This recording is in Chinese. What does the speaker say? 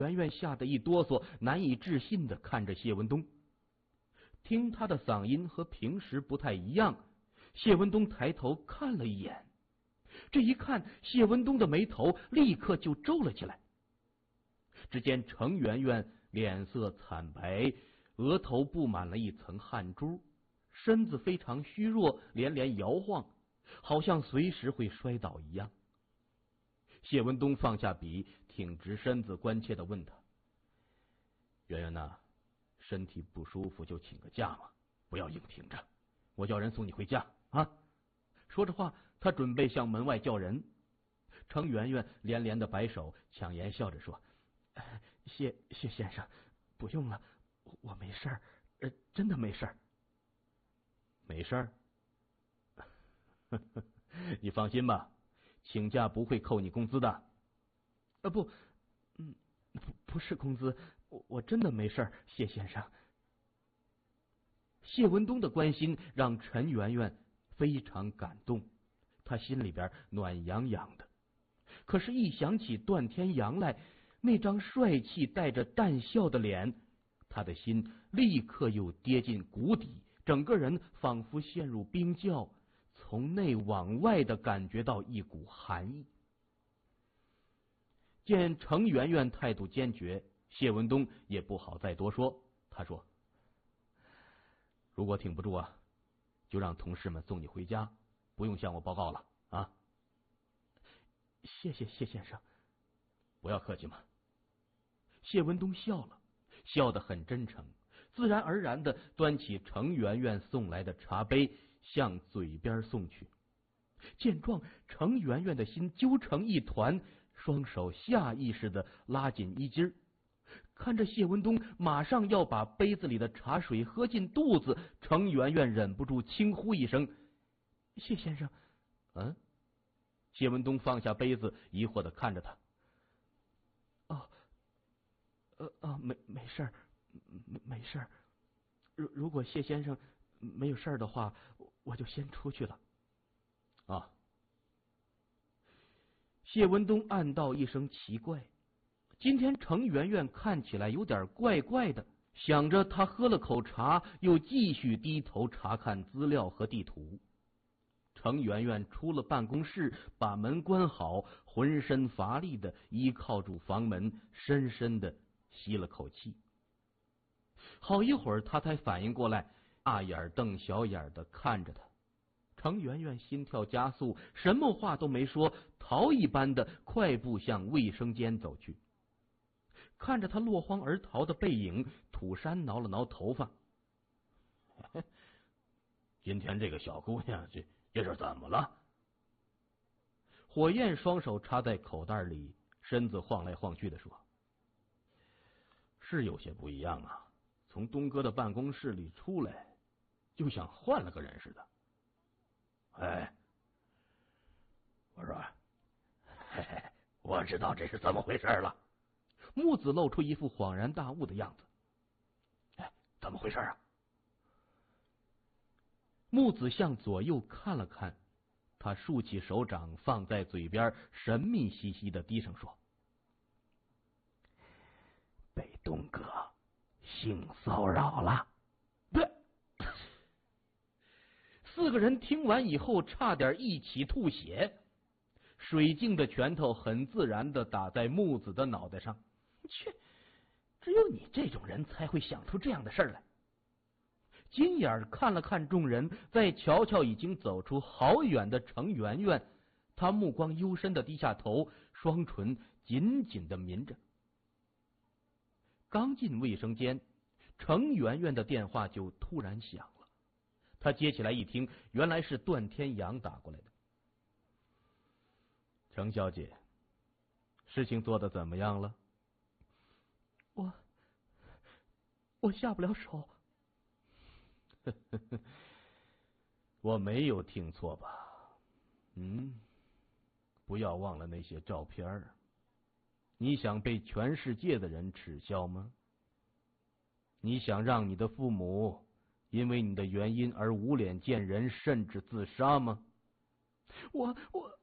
圆圆吓得一哆嗦，难以置信地看着谢文东。听他的嗓音和平时不太一样，谢文东抬头看了一眼。这一看，谢文东的眉头立刻就皱了起来。只见程圆圆脸色惨白，额头布满了一层汗珠，身子非常虚弱，连连摇晃，好像随时会摔倒一样。谢文东放下笔，挺直身子，关切地问他：“圆圆呐，身体不舒服就请个假嘛，不要硬挺着，我叫人送你回家啊。”说着话，他准备向门外叫人。程圆圆连连的摆手，强颜笑着说：“谢先生，不用了，我没事儿，真的没事儿。”没事儿？你放心吧，请假不会扣你工资的。不是工资，我真的没事儿，谢先生。谢文东的关心让陈圆圆非常感动，他心里边暖洋洋的。可是，一想起段天阳来那张帅气带着淡笑的脸，他的心立刻又跌进谷底，整个人仿佛陷入冰窖，从内往外的感觉到一股寒意。见程圆圆态度坚决，谢文东也不好再多说。他说：“如果挺不住啊，就让同事们送你回家，不用向我报告了啊。”谢谢谢先生。不要客气嘛。谢文东笑了，笑得很真诚，自然而然的端起程圆圆送来的茶杯，向嘴边送去。见状，程圆圆的心揪成一团，双手下意识的拉紧衣襟。看着谢文东马上要把杯子里的茶水喝进肚子，程圆圆忍不住轻呼一声：“谢先生。”谢文东放下杯子，疑惑的看着他。没事儿，没事儿。如果谢先生没有事儿的话，我就先出去了。啊！谢文东暗道一声奇怪，今天程圆圆看起来有点怪怪的。想着，他喝了口茶，又继续低头查看资料和地图。程圆圆出了办公室，把门关好，浑身乏力的依靠住房门，深深的吸了口气。好一会儿，他才反应过来，大眼瞪小眼的看着他。程圆圆心跳加速，什么话都没说，逃一般的快步向卫生间走去。看着他落荒而逃的背影，土山挠了挠头发。今天这个小姑娘这是怎么了？火焰双手插在口袋里，身子晃来晃去的说：“是有些不一样啊，从东哥的办公室里出来，就像换了个人似的。” 我说，我知道这是怎么回事了。 木子露出一副恍然大悟的样子。 怎么回事啊？ 木子向左右看了看，他竖起手掌放在嘴边，神秘兮兮的低声说：“ 被东哥性骚扰了。” 四个人听完以后，差点一起吐血。水镜的拳头很自然的打在木子的脑袋上。切，只有你这种人才会想出这样的事来。金眼看了看众人，再瞧瞧已经走出好远的程圆圆，他目光幽深的低下头，双唇紧紧的抿着。刚进卫生间，程圆圆的电话就突然响了。他接起来一听，原来是段天阳打过来的。程小姐，事情做得怎么样了？ 我下不了手。 我没有听错吧？不要忘了那些照片。你想被全世界的人耻笑吗？你想让你的父母因为你的原因而无脸见人，甚至自杀吗？ 我